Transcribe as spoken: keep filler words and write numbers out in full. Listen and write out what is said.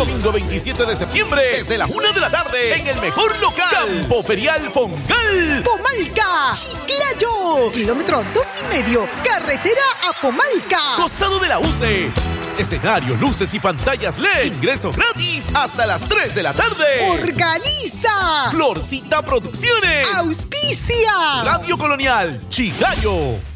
Domingo veintisiete de septiembre, desde la una de la tarde, en el mejor local, Campo Ferial Fongal. Pomalca, Chiclayo, kilómetro dos y medio, carretera a Pomalca. Costado de la U C E. Escenario, luces y pantallas L E D. Ingreso gratis hasta las tres de la tarde. Organiza Florcita Producciones. Auspicia Radio Colonial, Chiclayo.